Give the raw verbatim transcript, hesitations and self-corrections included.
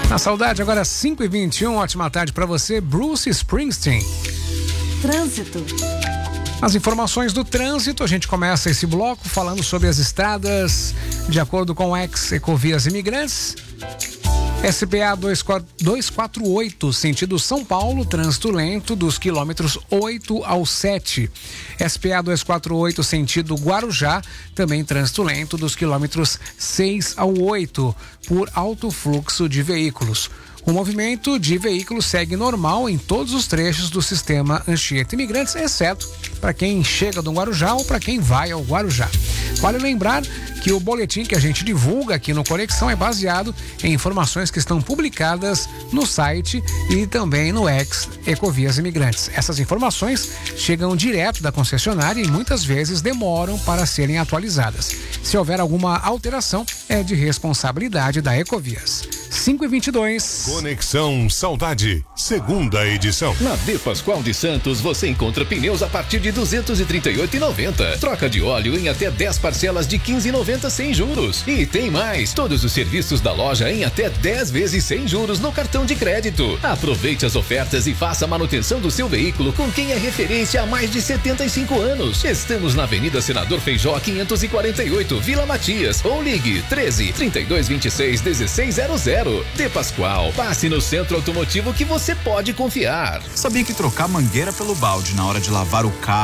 Na saudade, agora cinco e vinte e um, ótima tarde para você, Bruce Springsteen. Trânsito. As informações do trânsito, a gente começa esse bloco falando sobre as estradas, de acordo com o ex-Ecovias Imigrantes. S P A duzentos e quarenta e oito, sentido São Paulo, trânsito lento dos quilômetros oito ao sete. S P A duzentos e quarenta e oito, sentido Guarujá, também trânsito lento dos quilômetros seis ao oito, por alto fluxo de veículos. O movimento de veículos segue normal em todos os trechos do sistema Anchieta Imigrantes, exceto para quem chega do Guarujá ou para quem vai ao Guarujá. Vale lembrar que o boletim que a gente divulga aqui no Conexão é baseado em informações que estão publicadas no site e também no ex-Ecovias Imigrantes. Essas informações chegam direto da concessionária e muitas vezes demoram para serem atualizadas. Se houver alguma alteração, é de responsabilidade da Ecovias. cinco e vinte e dois. Conexão Saudade, segunda edição. Na De Pascoal de Santos você encontra pneus a partir de duzentos e trinta e oito reais e noventa centavos. Troca de óleo em até dez parcelas de quinze reais e noventa centavos sem juros. E tem mais, todos os serviços da loja em até dez vezes sem juros no cartão de crédito. Aproveite as ofertas e faça a manutenção do seu veículo com quem é referência há mais de setenta e cinco anos. Estamos na Avenida Senador Feijó quinhentos e quarenta e oito, Vila Matias, ou ligue treze, trinta e dois, vinte e seis, dezesseis zero zero. De Pascoal, passe no centro automotivo que você pode confiar. Sabia que trocar mangueira pelo balde na hora de lavar o carro